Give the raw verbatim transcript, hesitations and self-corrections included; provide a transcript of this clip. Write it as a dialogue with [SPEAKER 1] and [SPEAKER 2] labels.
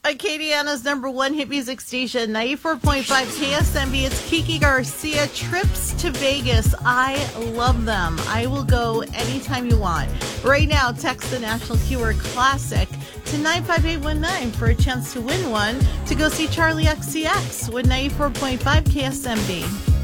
[SPEAKER 1] Acadiana's number one hit music station, ninety-four point five K S M B. It's Kiki Garcia. Trips to Vegas. I love them. I will go anytime you want. Right now, text the national keyword classic to nine five eight one nine for a chance to win one to go see Charlie X C X with ninety-four point five K S M B.